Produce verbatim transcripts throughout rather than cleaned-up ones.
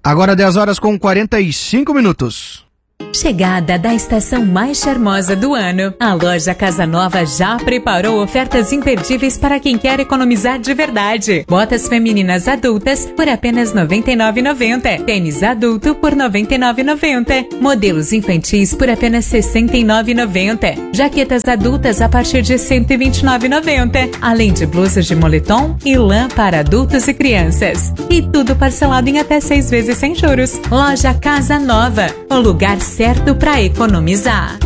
Agora dez horas com quarenta e cinco minutos. Chegada da estação mais charmosa do ano, a loja Casa Nova já preparou ofertas imperdíveis para quem quer economizar de verdade. Botas femininas adultas por apenas noventa e nove reais e noventa centavos. Tênis adulto por noventa e nove reais e noventa centavos. Modelos infantis por apenas sessenta e nove reais e noventa centavos. Jaquetas adultas a partir de cento e vinte e nove reais e noventa centavos. Além de blusas de moletom e lã para adultos e crianças. E tudo parcelado em até seis vezes sem juros. Loja Casa Nova, o lugar certo para economizar.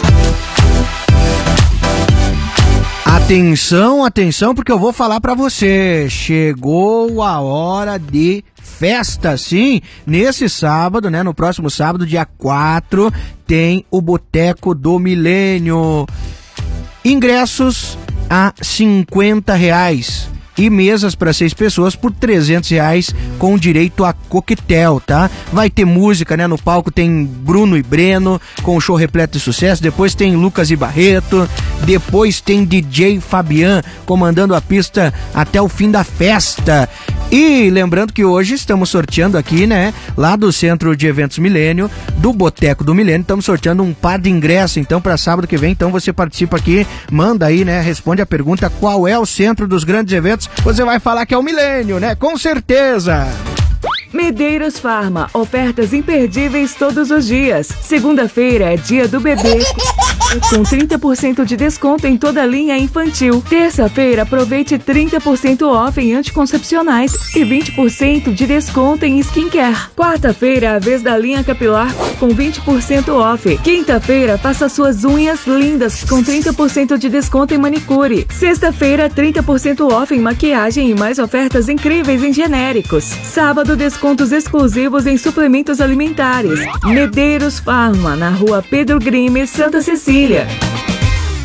Atenção, atenção, porque eu vou falar para você. Chegou a hora de festa, sim. Nesse sábado, né? No próximo sábado, dia quatro, tem o Boteco do Milênio. Ingressos a cinquenta reais. E mesas para seis pessoas por trezentos reais com direito a coquetel, tá? Vai ter música, né? No palco tem Bruno e Breno com o show repleto de sucesso. Depois tem Lucas e Barreto. Depois tem D J Fabian comandando a pista até o fim da festa. E lembrando que hoje estamos sorteando aqui, né? Lá do Centro de Eventos Milênio, do Boteco do Milênio, estamos sorteando um par de ingressos, então, para sábado que vem. Então você participa aqui, manda aí, né? Responde a pergunta: qual é o centro dos grandes eventos? Você vai falar que é o Milênio, né? Com certeza! Medeiros Farma, ofertas imperdíveis todos os dias. Segunda-feira é dia do bebê, com trinta por cento de desconto em toda a linha infantil. Terça-feira, aproveite trinta por cento off em anticoncepcionais e vinte por cento de desconto em skincare. Quarta-feira é a vez da linha capilar, com vinte por cento off. Quinta-feira, faça suas unhas lindas, com trinta por cento de desconto em manicure. Sexta-feira, trinta por cento off em maquiagem e mais ofertas incríveis em genéricos. Sábado, descontos exclusivos em suplementos alimentares. Medeiros Farma, na rua Pedro Grimes, Santa Cecília.